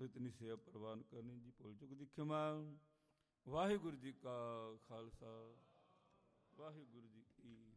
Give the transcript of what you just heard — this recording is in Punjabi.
ਸੋ ਇਤਨੀ ਸੇਵਾ ਪ੍ਰਵਾਨ ਕਰਨੀ ਜੀ। ਭੁੱਲ ਚੁੱਕ ਦੀ ਖਿਮਾ। ਵਾਹਿਗੁਰੂ ਜੀ ਕਾ ਖਾਲਸਾ, ਵਾਹਿਗੁਰੂ ਜੀ ਕੀ